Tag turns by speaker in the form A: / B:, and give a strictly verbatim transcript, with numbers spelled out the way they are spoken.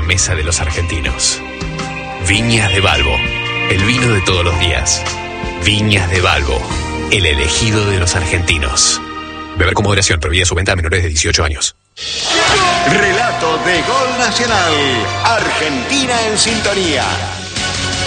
A: mesa de los argentinos. Viñas de Balbo, el vino de todos los días. Viñas de Balbo, el elegido de los argentinos. Beber con moderación, prohibida su venta a menores de dieciocho años.
B: Relato de Gol Nacional. Argentina en sintonía.